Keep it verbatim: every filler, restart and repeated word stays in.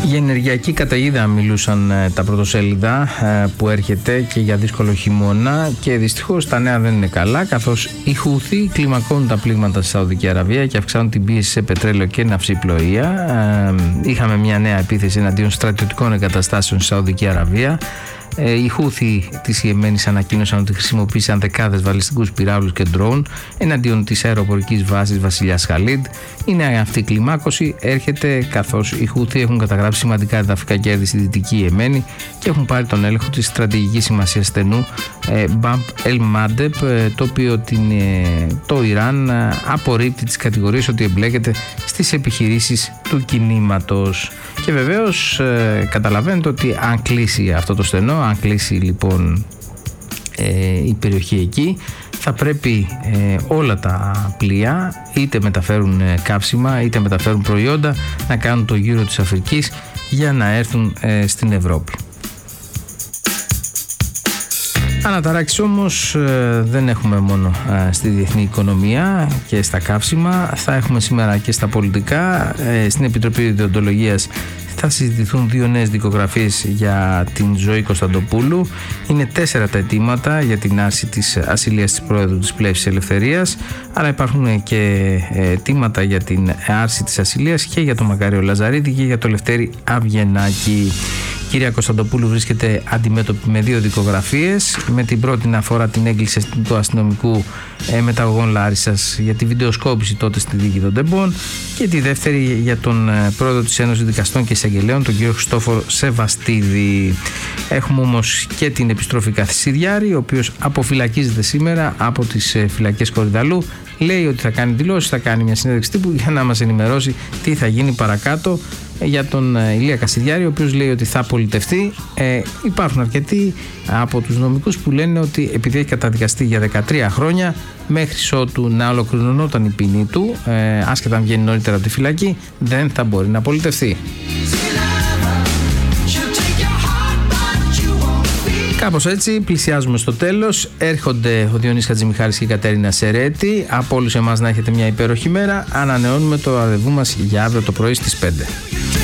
Για ενεργειακή καταιγίδα μιλούσαν ε, τα πρωτοσέλιδα ε, που έρχεται και για δύσκολο χειμώνα, και δυστυχώς τα νέα δεν είναι καλά, καθώς οι Χούθι κλιμακώνουν τα πλήγματα στη Σαουδική Αραβία και αυξάνουν την πίεση σε πετρέλαιο και ναυσιπλοεία. Ε, είχαμε μια νέα επίθεση εναντίον στρατιωτικών εγκαταστάσεων στη Σαουδική Αραβία. Οι Χούθι της Ιεμένης ανακοίνωσαν ότι χρησιμοποίησαν δεκάδες βαλιστικούς πυράβλους και ντρόουν εναντίον της αεροπορικής βάσης Βασιλιάς Χαλίντ. Η νέα αυτή κλιμάκωση έρχεται καθώς οι Χούθι έχουν καταγράψει σημαντικά εδαφικά κέρδη στη Δυτική Ιεμένη και έχουν πάρει τον έλεγχο της στρατηγικής σημασίας στενού Μπαμπ Ελ Μάντεπ, το οποίο την, το Ιράν απορρίπτει τις κατηγορίες ότι εμπλέκεται στις επιχειρήσεις του κινήματος. Και βεβαίως ε, καταλαβαίνετε ότι αν κλείσει αυτό το στενό, αν κλείσει λοιπόν ε, η περιοχή εκεί, θα πρέπει ε, όλα τα πλοία, είτε μεταφέρουν ε, καύσιμα είτε μεταφέρουν προϊόντα, να κάνουν το γύρο της Αφρικής για να έρθουν ε, στην Ευρώπη. Αναταράξεις όμως ε, δεν έχουμε μόνο ε, στη διεθνή οικονομία και στα καύσιμα, θα έχουμε σήμερα και στα πολιτικά. Ε, στην Επιτροπή Ιδεοντολογίας θα συζητηθούν δύο νέες δικογραφίες για την Ζωή Κωνσταντοπούλου. Είναι τέσσερα τα αιτήματα για την άρση της ασυλίας της Πρόεδρου της Πλεύσης Ελευθερίας, αλλά υπάρχουν και αιτήματα για την άρση της ασυλίας και για τον Μακάριο Λαζαρίτη και για τον Λευτέρη Αυγενάκη. Η κυρία Κωνσταντοπούλου βρίσκεται αντιμέτωπη με δύο δικογραφίες. Με την πρώτη να αφορά την έγκληση του αστυνομικού ε, μεταγωγών Λάρισσας για τη βιντεοσκόπηση τότε στη δίκη των Τεμπών, και τη δεύτερη για τον ε, πρόεδρο της Ένωσης Δικαστών και Εισαγγελέων, τον κύριο Χριστόφορο Σεβαστίδη. Έχουμε όμως και την επιστροφή Καθησιδιάρη, ο οποίος αποφυλακίζεται σήμερα από τις ε, φυλακές Κορυδαλού. Λέει ότι θα κάνει δηλώσεις, θα κάνει μια συνέντευξη τύπου για να μας ενημερώσει τι θα γίνει παρακάτω για τον Ηλία Κασιδιάρη, ο οποίος λέει ότι θα πολιτευτεί. Ε, υπάρχουν αρκετοί από τους νομικούς που λένε ότι επειδή έχει καταδικαστεί για δεκατρία χρόνια, μέχρι ότου να ολοκληρωνόταν η ποινή του, ε, άσχετα αν βγαίνει νωρίτερα από τη φυλακή, δεν θα μπορεί να πολιτευτεί. Κάπως έτσι πλησιάζουμε στο τέλος. Έρχονται ο Διονύσης Χατζημιχάλης και η Κατέρινα Σερέτη. Από όλους εμάς να έχετε μια υπέροχη μέρα. Ανανεώνουμε το ραντεβού μας για αύριο το πρωί στις πέντε.